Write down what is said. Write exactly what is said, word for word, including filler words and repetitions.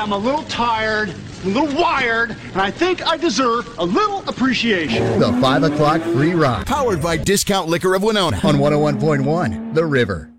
I'm a little tired, a little wired, and I think I deserve a little appreciation. The five o'clock free rock. Powered by Discount Liquor of Winona. On one oh one point one, The River.